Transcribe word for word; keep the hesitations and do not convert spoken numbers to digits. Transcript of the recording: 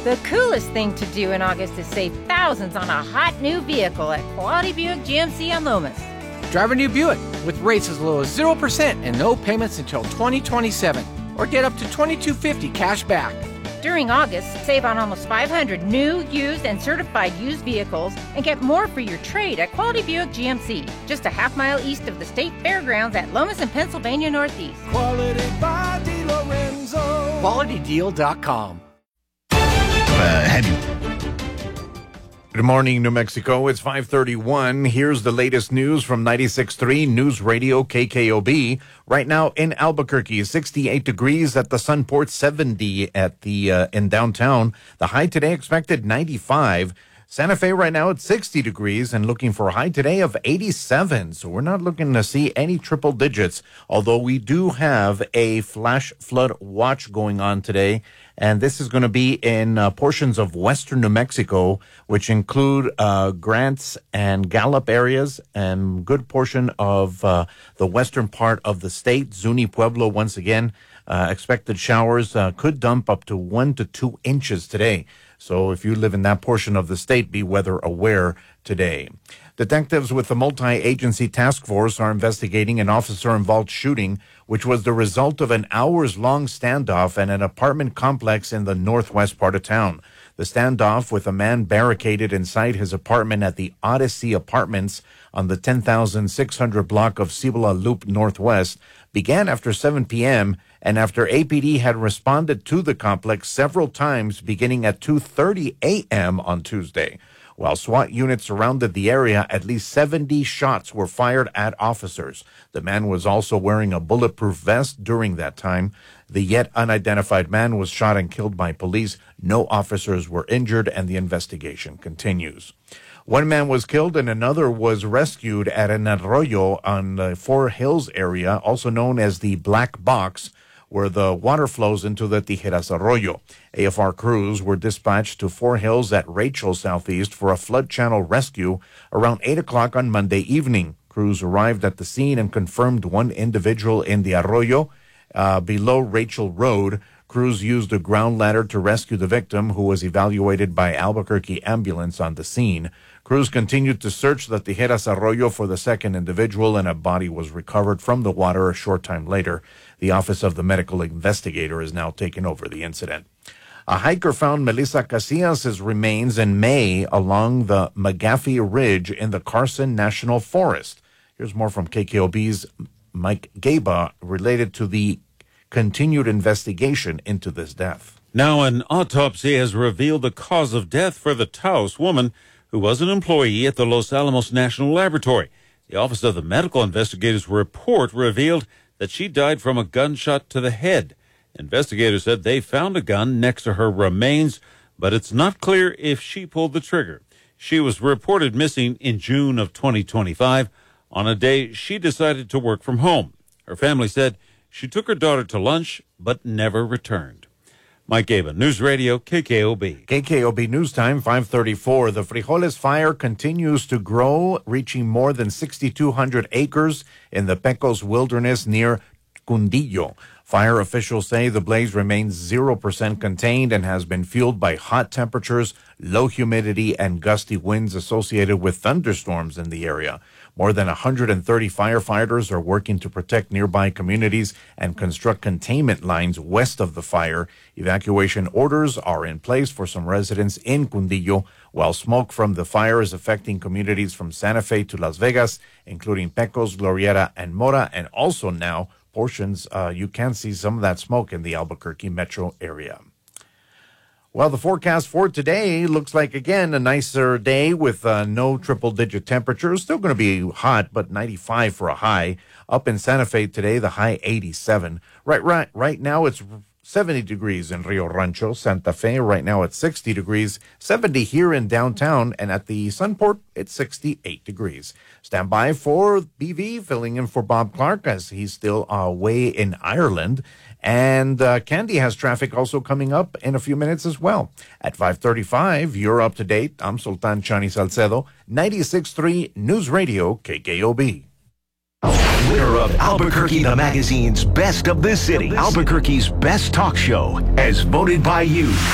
The coolest thing to do in August is save thousands on a hot new vehicle at Quality Buick G M C on Lomas. Drive a new Buick with rates as low as zero percent and no payments until twenty twenty-seven. Or get up to twenty-two fifty cash back. During August, save on almost five hundred new, used, and certified used vehicles and get more for your trade at Quality Buick G M C, just a half mile east of the State Fairgrounds at Lomas and Pennsylvania Northeast. Quality by DeLorenzo. Quality Deal dot com. Uh, have you Good morning, New Mexico. It's five thirty-one. Here's the latest news from ninety-six point three News Radio K K O B. Right now in Albuquerque, sixty-eight degrees at the Sunport, seventy at the uh, in downtown. The high today expected ninety-five. Santa Fe right now at sixty degrees and looking for a high today of eighty-seven. So we're not looking to see any triple digits, although we do have a flash flood watch going on today. And this is going to be in uh, portions of western New Mexico, which include uh, Grants and Gallup areas and good portion of uh, the western part of the state. Zuni Pueblo, once again, uh, expected showers uh, could dump up to one to two inches today. So if you live in that portion of the state, be weather aware today. Detectives with the multi-agency task force are investigating an officer-involved shooting, which was the result of an hours-long standoff at an apartment complex in the northwest part of town. The standoff, with a man barricaded inside his apartment at the Odyssey Apartments on the ten thousand six hundred block of Cibola Loop Northwest, began after seven p.m., and after A P D had responded to the complex several times beginning at two thirty a.m. on Tuesday. While SWAT units surrounded the area, at least seventy shots were fired at officers. The man was also wearing a bulletproof vest during that time. The yet unidentified man was shot and killed by police. No officers were injured, and the investigation continues. One man was killed and another was rescued at an arroyo on the Four Hills area, also known as the Black Box, where the water flows into the Tijeras Arroyo. A F R crews were dispatched to Four Hills at Rachel Southeast for a flood channel rescue around eight o'clock on Monday evening. Crews arrived at the scene and confirmed one individual in the arroyo uh, below Rachel Road. Crews used a ground ladder to rescue the victim, who was evaluated by Albuquerque ambulance on the scene. Crews continued to search the Tijeras Arroyo for the second individual, and a body was recovered from the water a short time later. The Office of the Medical Investigator is now taking over the incident. A hiker found Melissa Casillas' remains in May along the McGaffey Ridge in the Carson National Forest. Here's more from K K O B's Mike Gaba related to the continued investigation into this death. Now, an autopsy has revealed the cause of death for the Taos woman who was an employee at the Los Alamos National Laboratory. The Office of the Medical Investigator's report revealed that she died from a gunshot to the head. Investigators said they found a gun next to her remains, but it's not clear if she pulled the trigger. She was reported missing in June of twenty twenty-five on a day she decided to work from home. Her family said she took her daughter to lunch, but never returned. Mike Gaba, News Radio, K K O B. K K O B News Time, five thirty-four. The Frijoles fire continues to grow, reaching more than six thousand two hundred acres in the Pecos Wilderness near Cundillo. Fire officials say the blaze remains zero percent contained and has been fueled by hot temperatures, low humidity, and gusty winds associated with thunderstorms in the area. More than one hundred thirty firefighters are working to protect nearby communities and construct containment lines west of the fire. Evacuation orders are in place for some residents in Cundillo, while smoke from the fire is affecting communities from Santa Fe to Las Vegas, including Pecos, Glorieta, and Mora, and also now portions, uh, you can see some of that smoke in the Albuquerque metro area. Well, the forecast for today looks like, again, a nicer day with uh, no triple-digit temperatures. Still going to be hot, but ninety-five for a high. Up in Santa Fe today, the high eighty-seven. Right, right, right now it's seventy degrees in Rio Rancho. Santa Fe right now at sixty degrees. seventy here in downtown, and at the Sunport, it's sixty-eight degrees. Stand by for B V, filling in for Bob Clark as he's still away in Ireland. And uh, Candy has traffic also coming up in a few minutes as well. At five thirty-five, you're up to date. I'm Sultan Chani Salcedo, ninety-six point three News Radio, K K O B. Winner of Albuquerque the Magazine's Best of the City, Albuquerque's best talk show, as voted by you.